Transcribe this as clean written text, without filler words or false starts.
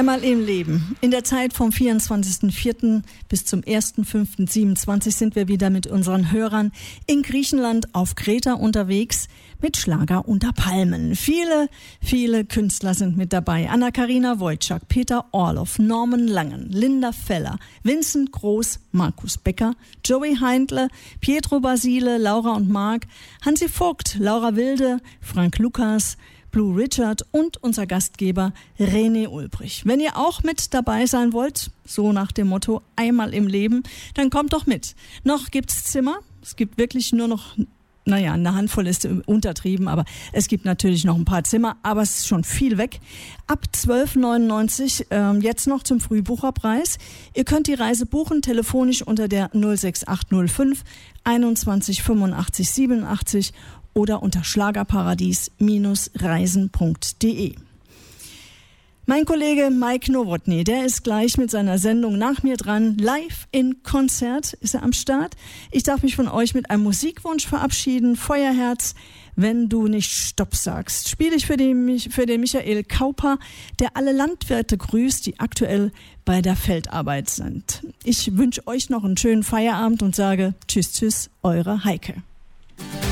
Einmal im Leben. In der Zeit vom 24.04. bis zum 1.05.27 sind wir wieder mit unseren Hörern in Griechenland auf Kreta unterwegs mit Schlager unter Palmen. Viele Künstler sind mit dabei. Anna-Karina Wojcik, Peter Orloff, Norman Langen, Linda Feller, Vincent Groß, Markus Becker, Joey Heindle, Pietro Basile, Laura und Marc, Hansi Vogt, Laura Wilde, Frank Lukas, Blue Richard und unser Gastgeber René Ulbrich. Wenn ihr auch mit dabei sein wollt, so nach dem Motto einmal im Leben, dann kommt doch mit. Noch gibt's Zimmer. Es gibt wirklich nur noch, eine Handvoll ist untertrieben, aber es gibt natürlich noch ein paar Zimmer, aber es ist schon viel weg. Ab 12,99 jetzt noch zum Frühbucherpreis. Ihr könnt die Reise buchen, telefonisch unter der 06805 21 85 87 oder unter schlagerparadies-reisen.de. Mein Kollege Mike Nowotny, der ist gleich mit seiner Sendung nach mir dran. Live in Konzert ist er am Start. Ich darf mich von euch mit einem Musikwunsch verabschieden. Feuerherz, wenn du nicht Stopp sagst, spiele ich für den Michael Kauper, der alle Landwirte grüßt, die aktuell bei der Feldarbeit sind. Ich wünsche euch noch einen schönen Feierabend und sage Tschüss, eure Heike.